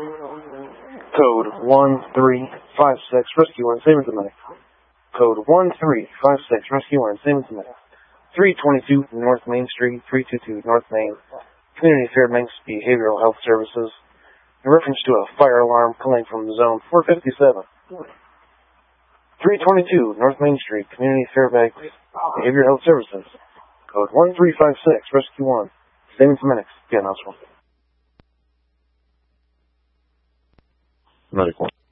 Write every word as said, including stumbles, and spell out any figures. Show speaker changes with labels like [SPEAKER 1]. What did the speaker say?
[SPEAKER 1] Code one three five six, Rescue one, same as the medic. Code one three five six, Rescue one, same as the medic. three twenty-two North Main Street, three twenty-two North Main, Community Fairbanks Behavioral Health Services, in reference to a fire alarm coming from zone four fifty-seven. three twenty-two North Main Street, Community Fairbanks Behavioral Health Services. Code one three five six, Rescue one. Same as the medics. Yeah, that's one. Medic one.